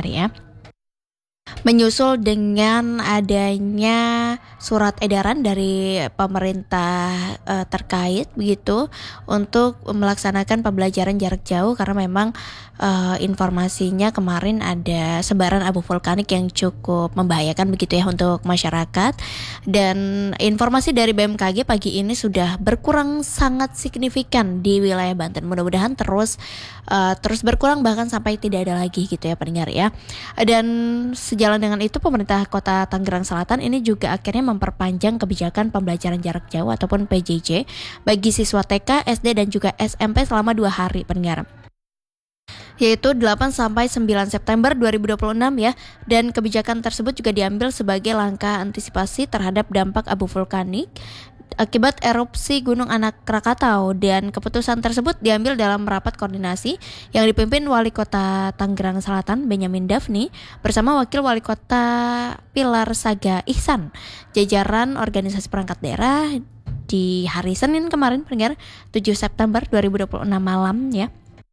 pendengar ya. Menyusul dengan adanya surat edaran dari pemerintah terkait begitu untuk melaksanakan pembelajaran jarak jauh, karena memang informasinya kemarin ada sebaran abu vulkanik yang cukup membahayakan begitu ya untuk masyarakat. Dan informasi dari BMKG pagi ini sudah berkurang sangat signifikan di wilayah Banten. Mudah-mudahan terus berkurang bahkan sampai tidak ada lagi gitu ya pendengar ya. Dan sejalan dengan itu, pemerintah Kota Tangerang Selatan ini juga akhirnya memperpanjang kebijakan pembelajaran jarak jauh ataupun PJJ bagi siswa TK, SD dan juga SMP selama 2 hari pendengar, yaitu 8 sampai 9 September 2026 ya. Dan kebijakan tersebut juga diambil sebagai langkah antisipasi terhadap dampak abu vulkanik akibat erupsi Gunung Anak Krakatau. Dan keputusan tersebut diambil dalam rapat koordinasi yang dipimpin Wali Kota Tangerang Selatan Benyamin Daphni bersama Wakil Wali Kota Pilar Saga Ihsan, jajaran organisasi perangkat daerah di hari Senin kemarin pendengar 7 September 2026 malam ya.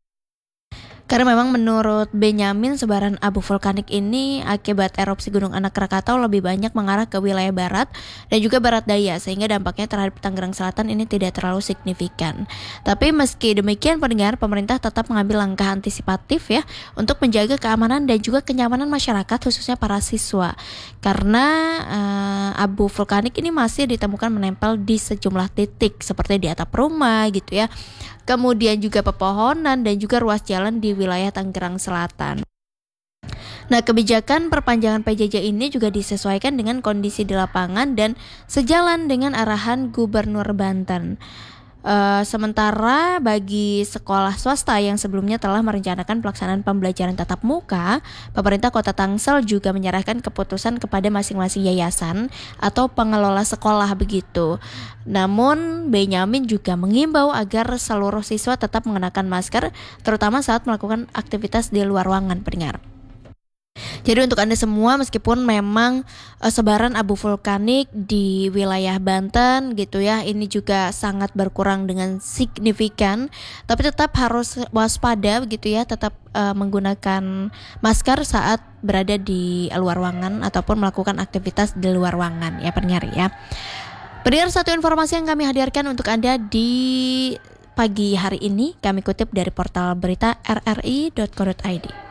Karena memang menurut Benyamin, sebaran abu vulkanik ini akibat erupsi Gunung Anak Krakatau lebih banyak mengarah ke wilayah barat dan juga barat daya, sehingga dampaknya terhadap Tangerang Selatan ini tidak terlalu signifikan. Tapi meski demikian pendengar, pemerintah tetap mengambil langkah antisipatif ya untuk menjaga keamanan dan juga kenyamanan masyarakat, khususnya para siswa. Karena abu vulkanik ini masih ditemukan menempel di sejumlah titik seperti di atap rumah gitu ya. Kemudian juga pepohonan dan juga ruas jalan di wilayah Tangerang Selatan. Nah, kebijakan perpanjangan PJJ ini juga disesuaikan dengan kondisi di lapangan dan sejalan dengan arahan Gubernur Banten. Sementara bagi sekolah swasta yang sebelumnya telah merencanakan pelaksanaan pembelajaran tatap muka, pemerintah Kota Tangsel juga menyerahkan keputusan kepada masing-masing yayasan atau pengelola sekolah begitu. Namun Benyamin juga mengimbau agar seluruh siswa tetap mengenakan masker, terutama saat melakukan aktivitas di luar ruangan pendengar. Jadi untuk Anda semua, meskipun memang sebaran abu vulkanik di wilayah Banten gitu ya, ini juga sangat berkurang dengan signifikan, tapi tetap harus waspada begitu ya, tetap menggunakan masker saat berada di luar ruangan ataupun melakukan aktivitas di luar ruangan ya pendengar ya. Pendengar, satu informasi yang kami hadirkan untuk Anda di pagi hari ini kami kutip dari portal berita rri.co.id.